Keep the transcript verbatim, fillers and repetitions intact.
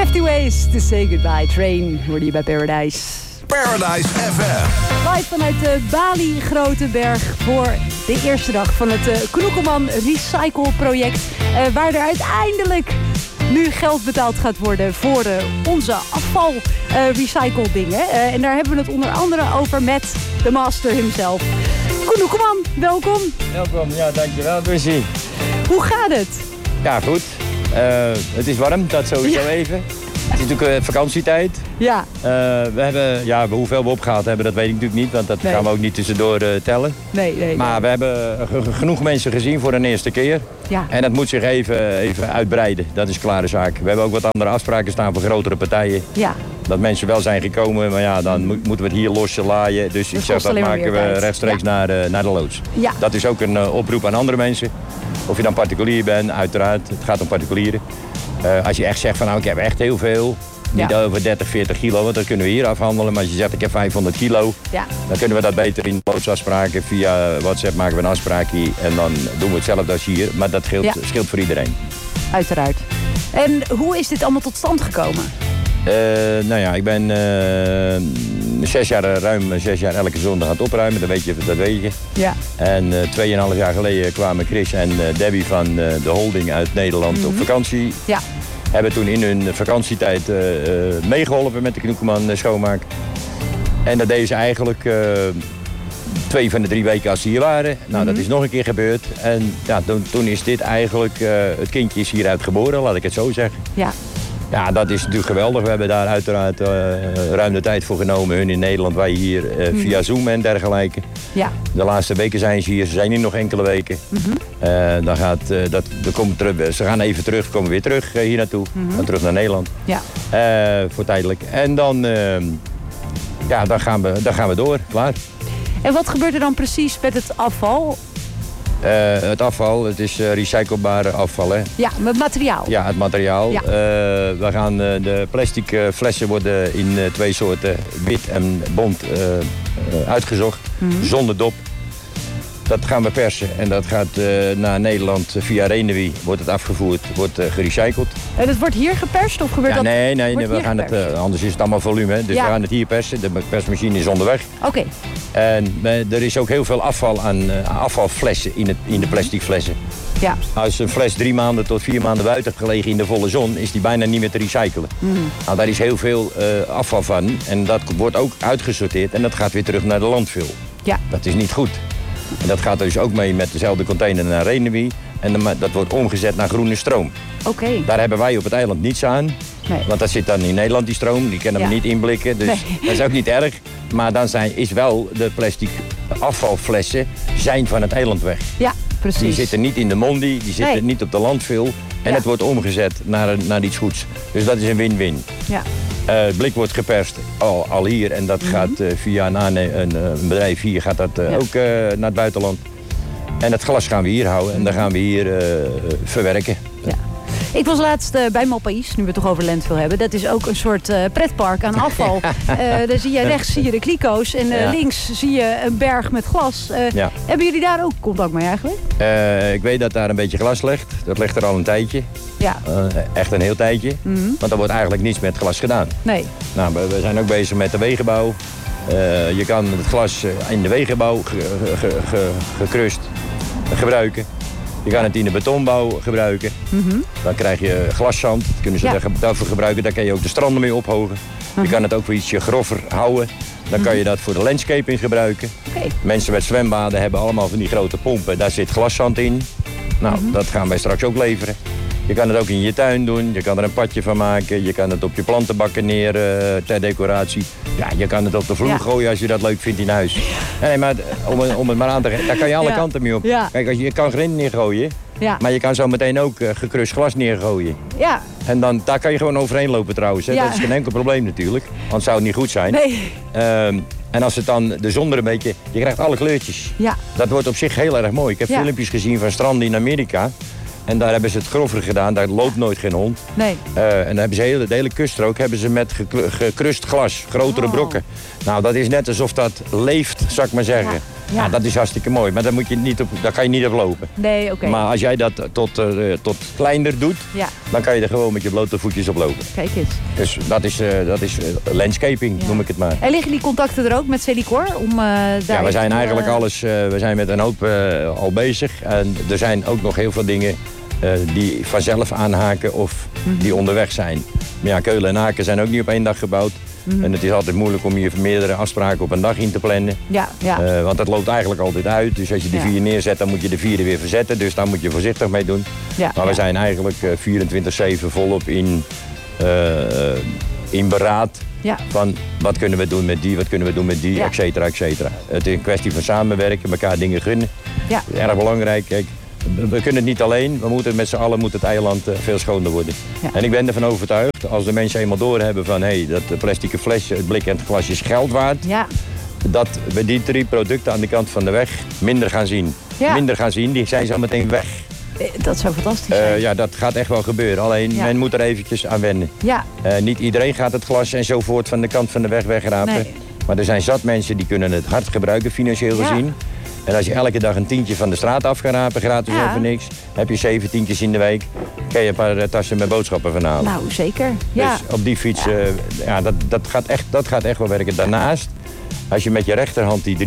fifty ways to say goodbye. Train, hoorde je bij Paradise. Paradise F M. Live vanuit de Bali Groteberg voor de eerste dag van het uh, Knoekelman Recycle project. Uh, waar er uiteindelijk nu geld betaald gaat worden voor uh, onze afval uh, recycle dingen. Uh, en daar hebben we het onder andere over met de master himself. Knoekelman, welkom. Welkom, ja dankjewel Lucy. Hoe gaat het? Ja goed, uh, het is warm, dat sowieso ja. even. Het is natuurlijk uh, vakantietijd. Ja. Uh, we hebben, ja, hoeveel we opgehaald hebben, dat weet ik natuurlijk niet, want dat nee. gaan we ook niet tussendoor uh, tellen. Nee, nee. Maar nee. we hebben g- genoeg mensen gezien voor een eerste keer. Ja. En dat moet zich even, even uitbreiden, dat is een klare zaak. We hebben ook wat andere afspraken staan voor grotere partijen. Ja. Dat mensen wel zijn gekomen, maar ja, dan mo- moeten we het hier losje laaien. Dus dat ik zeg, dat maken we tijd. rechtstreeks ja. naar, uh, naar de loods. Ja. Dat is ook een uh, oproep aan andere mensen. Of je dan particulier bent, uiteraard, het gaat om particulieren. Uh, als je echt zegt van nou, ik heb echt heel veel. Niet ja. over dertig, veertig kilo, want dat kunnen we hier afhandelen. Maar als je zegt ik heb vijfhonderd kilo, ja. dan kunnen we dat beter in loodsafspraken. Via WhatsApp maken we een afspraak hier. En dan doen we hetzelfde als hier. Maar dat scheelt, ja. scheelt voor iedereen. Uiteraard. En hoe is dit allemaal tot stand gekomen? Uh, nou ja, ik ben uh, zes jaar, ruim zes jaar elke zondag aan het opruimen. Dat weet je. Dat weet je. Ja. En uh, tweeënhalf jaar geleden kwamen Chris en uh, Debbie van uh, de holding uit Nederland mm-hmm. op vakantie. Ja. Hebben toen in hun vakantietijd uh, uh, meegeholpen met de Knoekelman uh, schoonmaak. En dat deden ze eigenlijk uh, twee van de drie weken als ze hier waren. Nou, mm-hmm. dat is nog een keer gebeurd. En ja, toen, toen is dit eigenlijk, uh, het kindje is hieruit geboren, laat ik het zo zeggen. Ja. Ja, dat is natuurlijk geweldig. We hebben daar uiteraard uh, ruim de tijd voor genomen. Hun in Nederland, wij hier uh, mm-hmm. via Zoom en dergelijke. Ja. De laatste weken zijn ze hier. Ze zijn hier nog enkele weken. Mm-hmm. Uh, dan gaat, uh, dat, dan komt terug, ze gaan even terug, komen weer terug uh, hier naartoe. Mm-hmm. Dan terug naar Nederland. Ja. Uh, voor tijdelijk. En dan, uh, ja, dan, gaan we, dan gaan we door. Klaar. En wat gebeurt er dan precies met het afval? Uh, het afval, het is uh, recyclebare afval, hè? Ja, het materiaal. Ja, het materiaal. Ja. Uh, we gaan, uh, de plastic uh, flessen worden in uh, twee soorten, wit en bont, uh, uh, uitgezocht, mm-hmm. zonder dop. Dat gaan we persen en dat gaat uh, naar Nederland via Renewie, wordt het afgevoerd, wordt uh, gerecycled. En het wordt hier geperst of gebeurt ja, dat? Nee, nee, nee we gaan het, uh, anders is het allemaal volume, hè? Dus ja. we gaan het hier persen, de persmachine is onderweg. Oké. Okay. En uh, er is ook heel veel afval aan uh, afvalflessen in, het, in de plastic flessen. Ja. Als een fles drie maanden tot vier maanden buiten heeft gelegen in de volle zon, is die bijna niet meer te recyclen. Mm. Nou, daar is heel veel uh, afval van en dat wordt ook uitgesorteerd en dat gaat weer terug naar de landfill. Ja. Dat is niet goed. En dat gaat dus ook mee met dezelfde container naar Renewie. En dat wordt omgezet naar groene stroom. Oké. Okay. Daar hebben wij op het eiland niets aan. Nee. Want dat zit dan in Nederland, die stroom. Die kunnen we ja. niet inblikken. Dus nee. dat is ook niet erg. Maar dan zijn, is wel de plastic afvalflessen zijn van het eiland weg. Ja, precies. Die zitten niet in de mondi, die zitten nee. niet op de landfill. En ja. het wordt omgezet naar, naar iets goeds. Dus dat is een win-win. Ja. Uh, het blik wordt geperst al, al hier en dat mm-hmm. gaat uh, via een, een, een bedrijf hier gaat dat uh, ja. ook uh, naar het buitenland. En het glas gaan we hier houden en dan gaan we hier uh, verwerken. Ja. Ik was laatst uh, bij Malpaïs, nu we het toch over landfill hebben. Dat is ook een soort uh, pretpark aan afval. uh, daar zie je rechts zie je de kliko's en uh, ja. links zie je een berg met glas. Uh, ja. Hebben jullie daar ook contact mee eigenlijk? Uh, ik weet dat daar een beetje glas ligt. Dat ligt er al een tijdje. Ja. Uh, echt een heel tijdje. Mm-hmm. Want er wordt eigenlijk niets met glas gedaan. Nee. Nou, we, we zijn ook bezig met de wegenbouw. Uh, je kan het glas in de wegenbouw ge, ge, ge, gekrust gebruiken. Je kan het in de betonbouw gebruiken. Mm-hmm. Dan krijg je glaszand. Dat kunnen ze ja. daarvoor gebruiken. Daar kan je ook de stranden mee ophogen. Mm-hmm. Je kan het ook weer ietsje grover houden. Dan mm-hmm. kan je dat voor de landscaping gebruiken. Okay. Mensen met zwembaden hebben allemaal van die grote pompen. Daar zit glaszand in. Nou, mm-hmm. dat gaan wij straks ook leveren. Je kan het ook in je tuin doen. Je kan er een padje van maken. Je kan het op je plantenbakken neer uh, ter decoratie. Ja, je kan het op de vloer ja. gooien als je dat leuk vindt in huis. Ja. Nee, maar om, om het maar aan te geven, daar kan je alle ja. kanten mee op. Ja. Kijk, als je, je kan grind neergooien. Ja. Maar je kan zo meteen ook uh, gekrust glas neergooien. Ja. En dan, daar kan je gewoon overheen lopen trouwens. Hè. Ja. Dat is geen enkel probleem natuurlijk. Want zou het niet goed zijn. Nee. Um, en als het dan de zon er een beetje... Je krijgt alle kleurtjes. Ja. Dat wordt op zich heel erg mooi. Ik heb ja. filmpjes gezien van stranden in Amerika. En daar hebben ze het grover gedaan, daar loopt nooit geen hond. Nee. Uh, en dan hebben ze hele, de hele kuststrook hebben ze met gekrust glas, grotere oh. brokken. Nou, dat is net alsof dat leeft, zou ik maar zeggen. Ja. Ja. Ja, dat is hartstikke mooi, maar daar, moet je niet op, daar kan je niet op lopen. Nee, oké. Okay. Maar als jij dat tot, uh, tot kleiner doet, ja. dan kan je er gewoon met je blote voetjes op lopen. Kijk eens. Dus dat is, uh, dat is uh, landscaping, ja. noem ik het maar. En liggen die contacten er ook met Celicor? Om, uh, daar ja, we zijn eigenlijk uh... alles, uh, we zijn met een hoop uh, al bezig. En er zijn ook nog heel veel dingen uh, die vanzelf aanhaken of mm-hmm. die onderweg zijn. Maar ja, Keulen en Aken zijn ook niet op één dag gebouwd. Mm-hmm. En het is altijd moeilijk om hier meerdere afspraken op een dag in te plannen. Ja, ja. Uh, want dat loopt eigenlijk altijd uit. Dus als je de vier ja. neerzet, dan moet je de vierde weer verzetten. Dus daar moet je voorzichtig mee doen. Ja, maar we ja. zijn eigenlijk uh, vierentwintig zeven volop in, uh, in beraad. Ja. Van wat kunnen we doen met die, wat kunnen we doen met die, ja. et cetera, et cetera. Het is een kwestie van samenwerken, elkaar dingen gunnen. Ja. Dat is erg belangrijk. Kijk, we kunnen het niet alleen, we moeten met z'n allen moet het eiland uh, veel schoner worden. Ja. En ik ben ervan overtuigd, als de mensen eenmaal doorhebben van hé, hey, dat plastic flesje, het blik en het glas is geld waard. Ja. Dat we die drie producten aan de kant van de weg minder gaan zien. Ja. Minder gaan zien, die zijn zo meteen weg. Dat zou fantastisch zijn. Uh, ja, dat gaat echt wel gebeuren. Alleen, ja. men moet er eventjes aan wennen. Ja. Uh, niet iedereen gaat het glas enzovoort van de kant van de weg wegrapen. Nee. Maar er zijn zat mensen die kunnen het hard gebruiken, financieel gezien. Ja. En als je elke dag een tientje van de straat af gaat rapen, gratis ja. over niks, heb je zeven tientjes in de week, kan je een paar uh, tassen met boodschappen van halen. Nou, zeker. Ja. Dus op die fiets, ja. Uh, ja, dat, dat, gaat echt, dat gaat echt wel werken. Daarnaast, als je met je rechterhand die